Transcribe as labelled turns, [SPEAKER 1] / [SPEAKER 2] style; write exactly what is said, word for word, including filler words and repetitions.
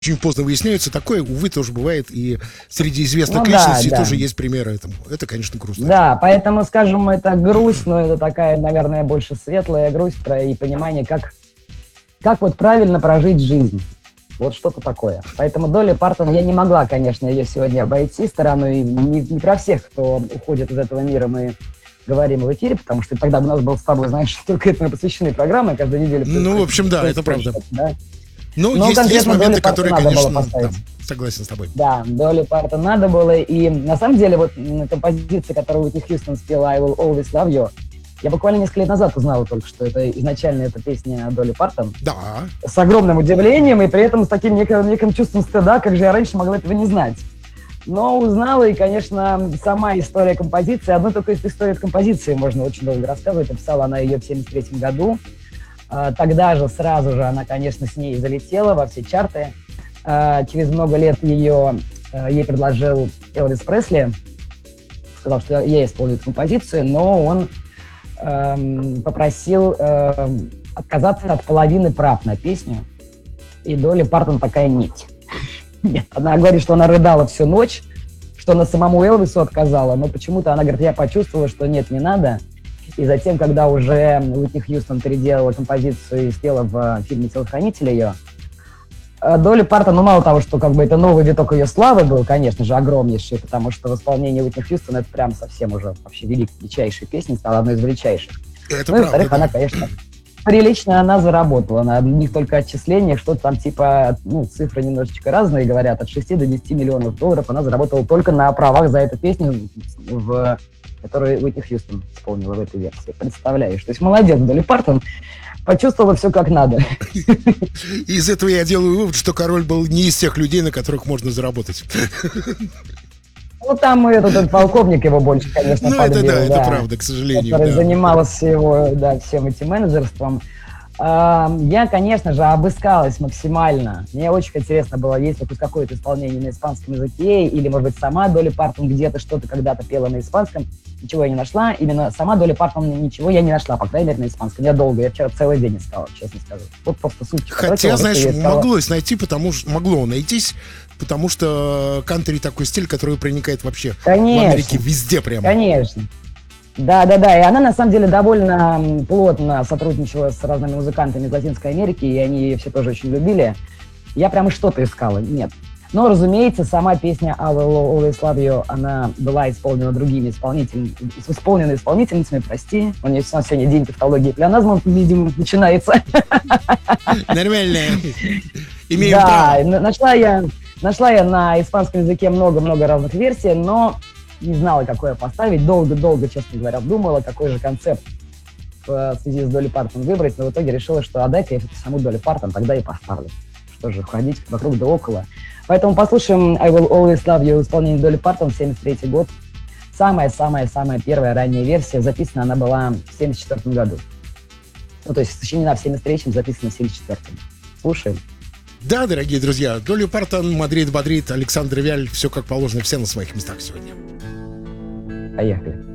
[SPEAKER 1] очень поздно выясняются. Такое, увы, тоже бывает. И среди известных
[SPEAKER 2] Ну,
[SPEAKER 1] личностей
[SPEAKER 2] да, да.
[SPEAKER 1] тоже есть примеры этому. Это, конечно, грустно.
[SPEAKER 2] Да, поэтому, скажем, это грусть, но это такая, наверное, больше светлая грусть про и понимание, как, как вот правильно прожить жизнь. Вот что-то такое. Поэтому Долли Партон, я не могла, конечно, ее сегодня обойти стороной. Не, не про всех, кто уходит из этого мира, мы говорим в эфире, потому что тогда бы у нас был с тобой, знаешь, только этому посвященные программы каждую неделю.
[SPEAKER 1] Ну, в общем, да, это правда.
[SPEAKER 2] Да?
[SPEAKER 1] Ну,
[SPEAKER 2] Но
[SPEAKER 1] есть, есть моменты,
[SPEAKER 2] Долли
[SPEAKER 1] которые,
[SPEAKER 2] Партон
[SPEAKER 1] конечно,
[SPEAKER 2] надо было
[SPEAKER 1] да, согласен с тобой.
[SPEAKER 2] Да, Долли Партон надо было. И на самом деле, вот композиция, которую Уитни Хьюстон спела «I will always love you», я буквально несколько лет назад узнала только, что это изначально эта песня Долли Партон.
[SPEAKER 1] Да.
[SPEAKER 2] С огромным удивлением и при этом с таким неким, неким чувством стыда, как же я раньше могла этого не знать. Но узнала, и, конечно, сама история композиции, одну только историю композиции можно очень долго рассказывать. Написала она ее в семьдесят третьем году. Тогда же, сразу же, она, конечно, с ней залетела во все чарты. Через много лет ее, ей предложил Элвис Пресли. Сказал, что я исполню эту композицию, но он эм, попросил эм, отказаться от половины прав на песню. И Долли Партон такая нить. Нет, она говорит, что она рыдала всю ночь, что она самому Элвису отказала, но почему-то она говорит, я почувствовала, что нет, не надо. И затем, когда уже Уитни Хьюстон переделала композицию и спела в фильме «Телохранитель» ее, Долли Партон, ну, мало того, что как бы это новый виток ее славы был, конечно же, огромнейший, потому что в исполнении Уитни Хьюстон это прям совсем уже вообще величайшая песня, стала одной из величайших.
[SPEAKER 1] Это
[SPEAKER 2] ну, и,
[SPEAKER 1] правда,
[SPEAKER 2] во-вторых,
[SPEAKER 1] да.
[SPEAKER 2] она, конечно, прилично она заработала. На них только отчисления, что-то там типа, ну, цифры немножечко разные, говорят, от шести до десяти миллионов долларов она заработала только на правах за эту песню, в, которую Уитни Хьюстон исполнила в этой версии. Представляешь? То есть молодец, Долли Партон. Почувствовала все как надо.
[SPEAKER 1] Из этого я делаю вывод, что король был не из тех людей, на которых можно заработать.
[SPEAKER 2] Ну, там этот, этот полковник его больше, конечно,
[SPEAKER 1] ну,
[SPEAKER 2] полюбил.
[SPEAKER 1] это да,
[SPEAKER 2] да,
[SPEAKER 1] это правда, к сожалению.
[SPEAKER 2] Который
[SPEAKER 1] да.
[SPEAKER 2] занимался его, да, всем этим менеджерством. Я, конечно же, обыскалась максимально. Мне очень интересно было, есть ли хоть какое-то исполнение на испанском языке, или, может быть, сама Долли Партон где-то что-то когда-то пела на испанском. Ничего я не нашла. Именно сама Долли Партон ничего я не нашла, по крайней мере, на испанском. Я долго, я вчера целый день искала, честно скажу. Вот просто сутки.
[SPEAKER 1] Хотя, знаешь, моглось найти, потому что могло найтись, потому что кантри такой стиль, который проникает вообще
[SPEAKER 2] конечно,
[SPEAKER 1] в Америке везде прямо.
[SPEAKER 2] Конечно. Да, да, да. И она на самом деле довольно плотно сотрудничала с разными музыкантами из Латинской Америки, и они ее все тоже очень любили. Я прямо что-то искала. Нет. Но, разумеется, сама песня «I will always love you», она была исполнена другими исполнителями, исполнена исполнительницами, прости. У нее сегодня день тавтологии плеоназма, видимо, начинается.
[SPEAKER 1] Нормально. Имеем
[SPEAKER 2] да, право. Нашла я, нашла я на испанском языке много-много разных версий, но не знала, какое поставить. Долго-долго, честно говоря, думала, какой же концепт в связи с Долли Партон выбрать, но в итоге решила, что отдайте я саму Долли Партон, тогда и поставлю. Что же, ходить вокруг да около. Поэтому послушаем «I will always love you» в исполнении Долли Партон, семьдесят третий год. Самая-самая-самая первая ранняя версия. Записана она была в семьдесят четвёртом году. Ну, то есть сочинена в семьдесят третьем, записана в семьдесят четвёртом. Слушаем.
[SPEAKER 1] Да, дорогие друзья, Долли Партон, Мадрид бодрит, Александр Вяль, все как положено, все на своих местах сегодня.
[SPEAKER 2] Поехали.